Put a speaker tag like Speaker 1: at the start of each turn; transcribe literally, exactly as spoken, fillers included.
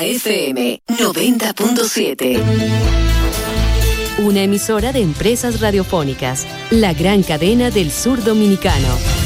Speaker 1: Europa F M noventa punto siete.
Speaker 2: Una emisora de Empresas Radiofónicas, la gran cadena del sur dominicano.